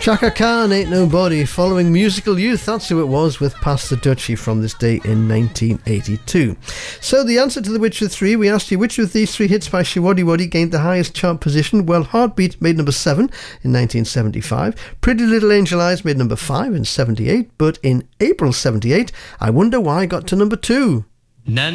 Chaka Khan, Ain't Nobody, following Musical Youth. That's who it was, with Pass the Dutchie from this day in 1982. So the answer to the which of three, we asked you which of these three hits by Showaddy Waddy gained the highest chart position. Well, Heartbeat made number 7 in 1975. Pretty Little Angel Eyes made number 5 in 78. But in April 78, I Wonder Why got to number 2.